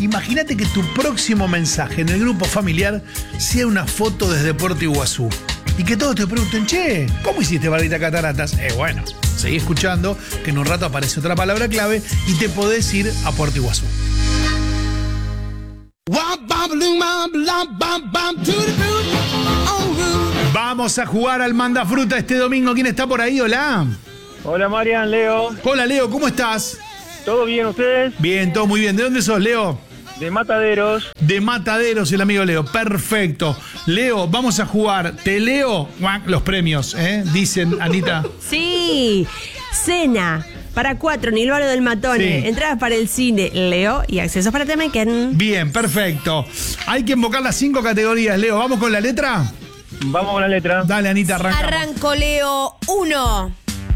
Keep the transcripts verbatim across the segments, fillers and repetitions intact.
Imagínate que tu próximo mensaje en el grupo familiar sea una foto desde Puerto Iguazú. Y que todos te pregunten, che, ¿cómo hiciste para ir a Cataratas? Eh, bueno, seguí escuchando, que en un rato aparece otra palabra clave y te podés ir a Puerto Iguazú. Vamos a jugar al Manda Fruta este domingo. ¿Quién está por ahí? Hola. Hola Marian, Leo. Hola Leo, ¿cómo estás? ¿Todo bien ustedes? Bien, todo muy bien. ¿De dónde sos, Leo? De Mataderos. De Mataderos, el amigo Leo. Perfecto. Leo, vamos a jugar. Te leo los premios, ¿eh? Dicen, Anita. Sí. Cena para cuatro en el barrio del Matone. Sí. Entradas para el cine, Leo, y accesos para Temeken. Bien, perfecto. Hay que invocar las cinco categorías, Leo. ¿Vamos con la letra? Vamos con la letra. Dale, Anita, arranca. Arranco, Leo. Uno.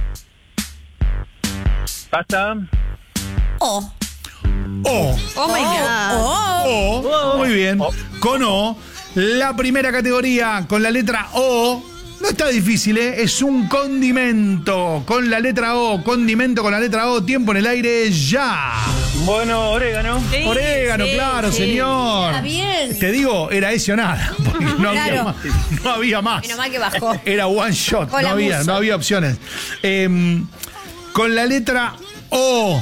Pasa. O. O. Oh my God. O. Oh. Muy bien. O. Con O. La primera categoría con la letra O. No está difícil, ¿eh? Es un condimento. Con la letra O. Condimento con la letra O. Tiempo en el aire ya. Bueno, orégano. Sí, Orégano, sí, claro, sí. señor. Está bien. Te digo, era ese o nada. Porque no, Claro. había, más, no había más. Menos mal que bajó. Era one shot. Con No la había, musa. no había opciones. Eh, con la letra O.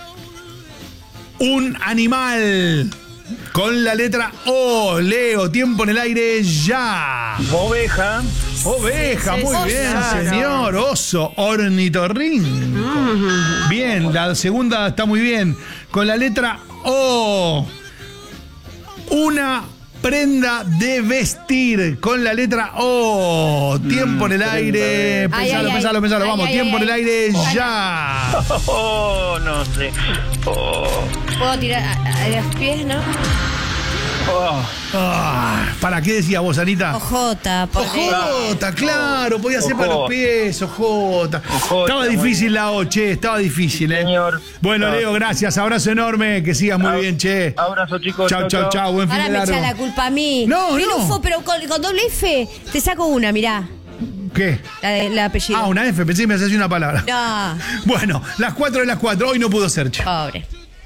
Un animal. Con la letra O. Leo, tiempo en el aire ya. Oveja. Oveja, Sí, sí, muy sí. bien, Claro. señor. Oso, ornitorrinco. Bien, la segunda está muy bien. Con la letra O. Una prenda de vestir. Con la letra O. Tiempo en el aire. Ay, Pensalo, ay, pensalo, ay. pensalo. Ay, Vamos, ay, tiempo ay, en el ay. aire ya. Oh, no sé. Oh. Puedo tirar a, a los pies, ¿no? Oh. Ah, ¿para qué decía vos, Anita? Ojota, por Ojota, claro, podía ser para los Ojota. pies, Ojota. Ojota, Estaba muy difícil la O, che, estaba difícil, ¿eh? Señor. Bueno, No. Leo, gracias, abrazo enorme, que sigas muy Ab- bien, che. Abrazo, chicos. Chau, chau, chau, buen fin Ahora de me largo. echa la culpa a mí. No, Qué no. lufo, pero con, con doble F te saco una, mirá. ¿Qué? La, de, la apellido. Ah, una F, pensé que me hacías una palabra. No, Bueno, las cuatro de las cuatro, hoy no pudo ser, che. pobre.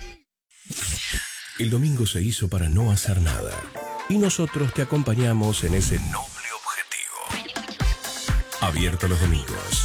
El domingo se hizo para no hacer nada. Y nosotros te acompañamos en ese noble objetivo. Abierto los domingos.